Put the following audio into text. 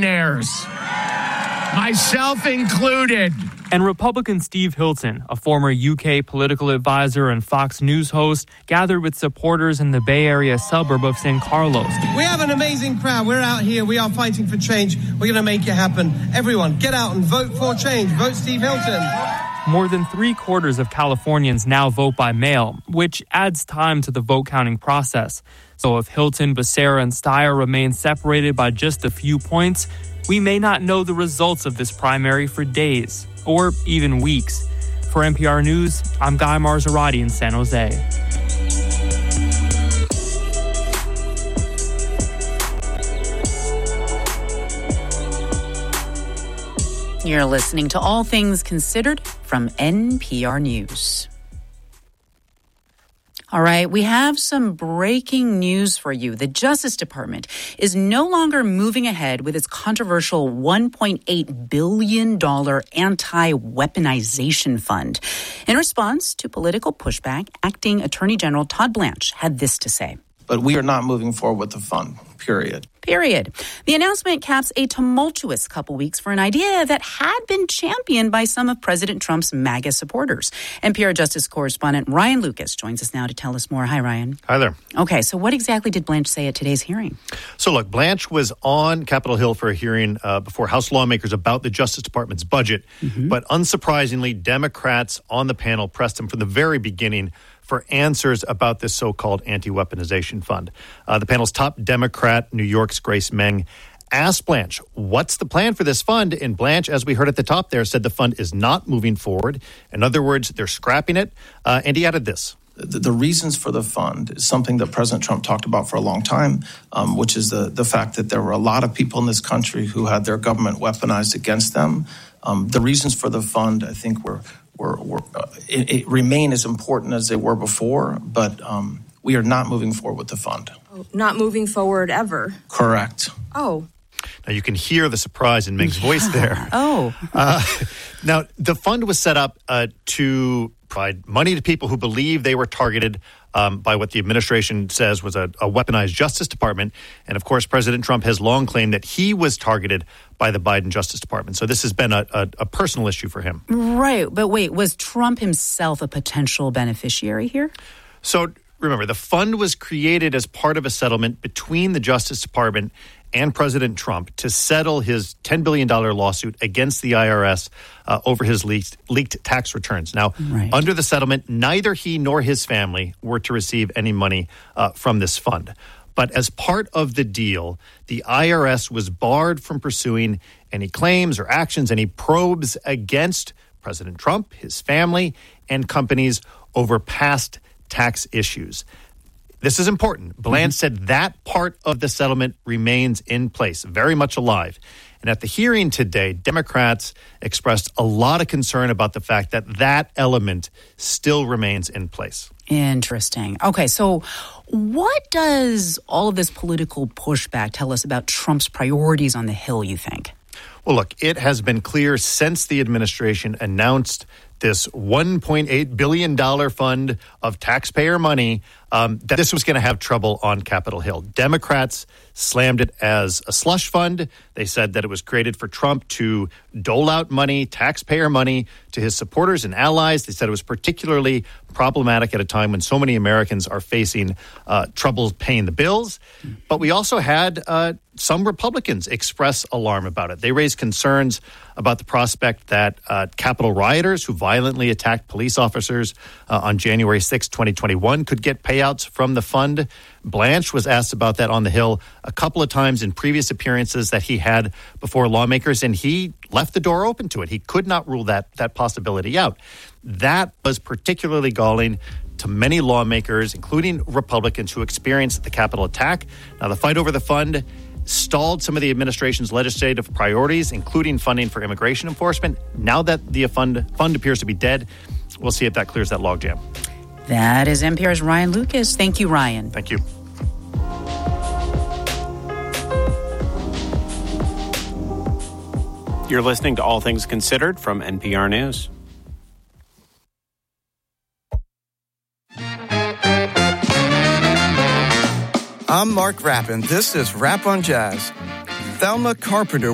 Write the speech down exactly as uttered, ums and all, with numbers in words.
billionaires, myself included. And Republican Steve Hilton, a former U K political advisor and Fox News host, gathered with supporters in the Bay Area suburb of San Carlos. We have an amazing crowd. We're out here. We are fighting for change. We're going to make it happen. Everyone, get out and vote for change. Vote Steve Hilton. More than three quarters of Californians now vote by mail, which adds time to the vote counting process. So if Hilton, Becerra, and Steyer remain separated by just a few points, we may not know the results of this primary for days or even weeks. For N P R News, I'm Guy Marzorati in San Jose. You're listening to All Things Considered from N P R News. All right, we have some breaking news for you. The Justice Department is no longer moving ahead with its controversial one point eight billion dollars anti-weaponization fund. In response to political pushback, Acting Attorney General Todd Blanche had this to say. But we are not moving forward with the fund, period. Period. The announcement caps a tumultuous couple weeks for an idea that had been championed by some of President Trump's MAGA supporters. N P R Justice correspondent Ryan Lucas joins us now to tell us more. Hi, Ryan. Hi there. Okay, so what exactly did Blanche say at today's hearing? So look, Blanche was on Capitol Hill for a hearing uh, before House lawmakers about the Justice Department's budget. Mm-hmm. But unsurprisingly, Democrats on the panel pressed him from the very beginning for answers about this so-called anti-weaponization fund. Uh, the panel's top Democrat, New York's Grace Meng, asked Blanche, what's the plan for this fund? And Blanche, as we heard at the top there, said the fund is not moving forward. In other words, they're scrapping it. Uh, and he added this. The, the reasons for the fund is something that President Trump talked about for a long time, um, which is the, the fact that there were a lot of people in this country who had their government weaponized against them. Um, the reasons for the fund, I think, were Were, were, uh, it, it remain as important as they were before, but um, we are not moving forward with the fund. Oh, not moving forward ever? Correct. Oh. Now, you can hear the surprise in Meng's voice there. Oh. Uh, now, the fund was set up uh, to provide money to people who believe they were targeted um, by what the administration says was a, a weaponized Justice Department. And, of course, President Trump has long claimed that he was targeted by the Biden Justice Department. So this has been a, a, a personal issue for him. Right. But wait, was Trump himself a potential beneficiary here? So remember, the fund was created as part of a settlement between the Justice Department and President Trump to settle his ten billion dollars lawsuit against the I R S uh, over his leaked, leaked tax returns. Now, right. Under the settlement, neither he nor his family were to receive any money uh, from this fund. But as part of the deal, the I R S was barred from pursuing any claims or actions, any probes against President Trump, his family, and companies over past tax issues. This is important. Blanche mm-hmm. said that part of the settlement remains in place, very much alive. And at the hearing today, Democrats expressed a lot of concern about the fact that that element still remains in place. Interesting. Okay, so what does all of this political pushback tell us about Trump's priorities on the Hill, you think? Well, look, it has been clear since the administration announced this one point eight billion dollars fund of taxpayer money um, that this was going to have trouble on Capitol Hill. Democrats slammed it as a slush fund. They said that it was created for Trump to dole out money, taxpayer money, to his supporters and allies. They said it was particularly problematic at a time when so many Americans are facing uh, trouble paying the bills. But we also had uh, some Republicans express alarm about it. They raised concerns about the prospect that uh, Capitol rioters who violently attacked police officers uh, on January sixth, twenty twenty-one could get payouts from the fund. Blanche was asked about that on the Hill a couple of times in previous appearances that he had before lawmakers, and he left the door open to it. He could not rule that that possibility out. That was particularly galling to many lawmakers, including Republicans who experienced the Capitol attack. Now, the fight over the fund stalled some of the administration's legislative priorities, including funding for immigration enforcement. Now that the fund, fund appears to be dead, we'll see if that clears that logjam. That is N P R's Ryan Lucas. Thank you, Ryan. Thank you. You're listening to All Things Considered from N P R News. I'm Mark Rappin. This is Rap on Jazz. Thelma Carpenter